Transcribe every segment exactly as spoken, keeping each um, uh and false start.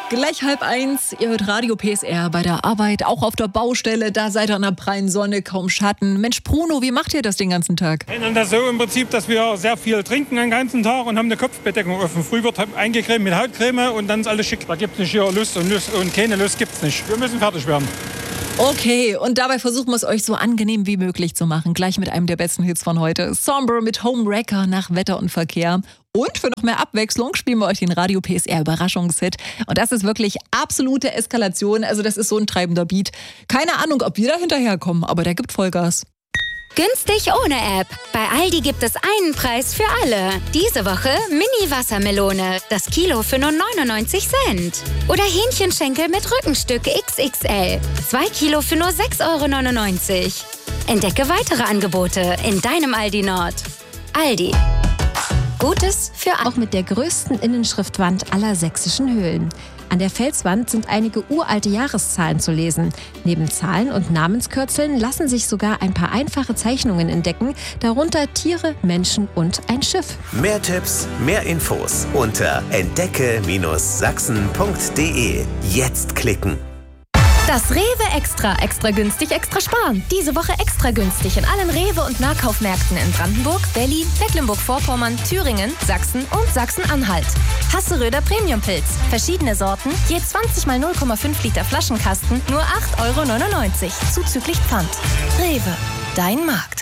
Gleich halb eins, ihr hört Radio P S R bei der Arbeit, auch auf der Baustelle, da seid ihr an der prallen Sonne, kaum Schatten. Mensch, Bruno, wie macht ihr das den ganzen Tag? Wir ändern das so im Prinzip, dass wir sehr viel trinken den ganzen Tag und haben eine Kopfbedeckung offen. Früh wird eingecremt mit Hautcreme und dann ist alles schick. Da gibt es nicht hier Lust und Lust und keine Lust gibt es nicht. Wir müssen fertig werden. Okay, und dabei versuchen wir es euch so angenehm wie möglich zu machen. Gleich mit einem der besten Hits von heute. Somber mit Homewrecker nach Wetter und Verkehr. Und für noch mehr Abwechslung spielen wir euch den Radio P S R Überraschungshit. Und das ist wirklich absolute Eskalation. Also das ist so ein treibender Beat. Keine Ahnung, ob wir da hinterherkommen, aber der gibt Vollgas. Günstig ohne App. Bei Aldi gibt es einen Preis für alle. Diese Woche Mini-Wassermelone. Das Kilo für nur neunundneunzig Cent. Oder Hähnchenschenkel mit Rückenstück X X L. Zwei Kilo für nur sechs Euro neunundneunzig. Entdecke weitere Angebote in deinem Aldi Nord. Aldi. Gutes für alle. Auch mit der größten Innenschriftwand aller sächsischen Höhlen. An der Felswand sind einige uralte Jahreszahlen zu lesen. Neben Zahlen und Namenskürzeln lassen sich sogar ein paar einfache Zeichnungen entdecken, darunter Tiere, Menschen und ein Schiff. Mehr Tipps, mehr Infos unter entdecke Sachsen punkt de. Jetzt klicken. Das Rewe Extra. Extra günstig, extra sparen. Diese Woche extra günstig in allen Rewe- und Nahkaufmärkten in Brandenburg, Berlin, Mecklenburg-Vorpommern, Thüringen, Sachsen und Sachsen-Anhalt. Hasseröder Premiumpilz. Verschiedene Sorten, je zwanzig mal null Komma fünf Liter Flaschenkasten, nur acht Euro neunundneunzig. Zuzüglich Pfand. Rewe. Dein Markt.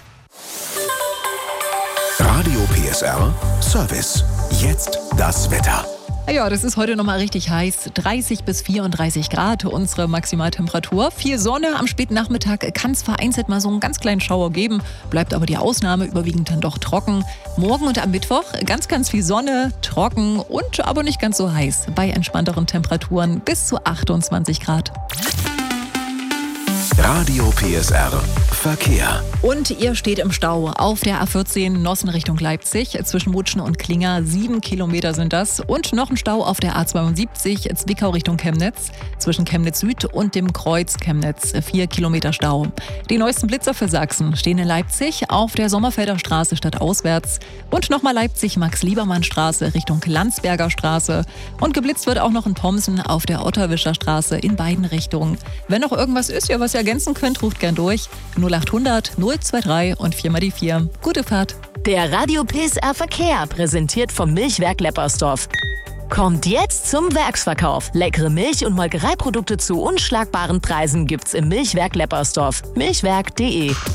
Radio P S R Service. Jetzt das Wetter. Ja, das ist heute nochmal richtig heiß. dreißig bis vierunddreißig Grad, unsere Maximaltemperatur. Viel Sonne, am späten Nachmittag kann es vereinzelt mal so einen ganz kleinen Schauer geben. Bleibt aber die Ausnahme, überwiegend dann doch trocken. Morgen und am Mittwoch ganz, ganz viel Sonne, trocken und aber nicht ganz so heiß. Bei entspannteren Temperaturen bis zu achtundzwanzig Grad. Radio P S R Verkehr. Und ihr steht im Stau auf der A vierzehn Nossen Richtung Leipzig. Zwischen Mutschen und Klinger, sieben Kilometer sind das. Und noch ein Stau auf der A zweiundsiebzig Zwickau Richtung Chemnitz. Zwischen Chemnitz Süd und dem Kreuz Chemnitz, vier Kilometer Stau. Die neuesten Blitzer für Sachsen stehen in Leipzig auf der Sommerfelder Straße stadtauswärts. Und nochmal Leipzig-Max-Liebermann-Straße Richtung Landsberger Straße. Und geblitzt wird auch noch in Pomsen auf der Otterwischer Straße in beiden Richtungen. Wenn noch irgendwas ist, ja, was ihr ergänzen könnt, ruft gern durch. null achthundert null zweiundzwanzig und vier mal die vier. Gute Fahrt. Der Radio P S R Verkehr, präsentiert vom Milchwerk Leppersdorf. Kommt jetzt zum Werksverkauf. Leckere Milch- und Molkereiprodukte zu unschlagbaren Preisen gibt's im Milchwerk Leppersdorf. milchwerk punkt de